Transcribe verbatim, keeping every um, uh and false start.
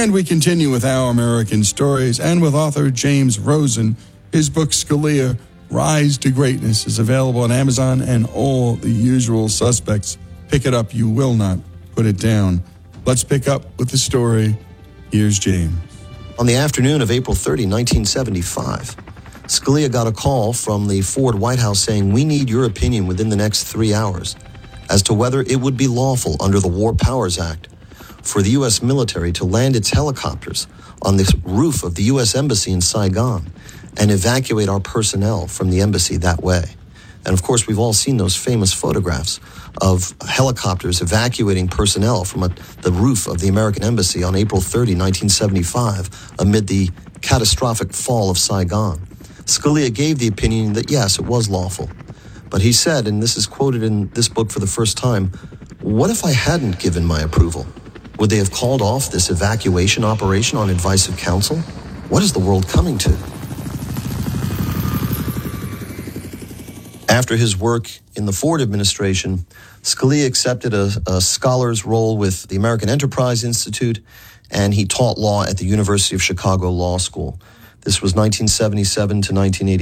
And we continue with Our American Stories and with author James Rosen. His book, Scalia, Rise to Greatness, is available on Amazon and all the usual suspects. Pick it up. You will not put it down. Let's pick up with the story. Here's James. On the afternoon of April thirtieth, nineteen seventy-five, Scalia got a call from the Ford White House saying, "We need your opinion within the next three hours as to whether it would be lawful under the War Powers Act for the U S military to land its helicopters on the roof of the U S Embassy in Saigon and evacuate our personnel from the embassy that way." And of course, we've all seen those famous photographs of helicopters evacuating personnel from a, the roof of the American embassy on April thirtieth, nineteen seventy-five, amid the catastrophic fall of Saigon. Scalia gave the opinion that yes, it was lawful. But he said, and this is quoted in this book for the first time, "What if I hadn't given my approval? Would they have called off this evacuation operation on advice of counsel? What is the world coming to?" After his work in the Ford administration, Scalia accepted a, a scholar's role with the American Enterprise Institute, and he taught law at the University of Chicago Law School. This was nineteen seventy-seven to nineteen eighty.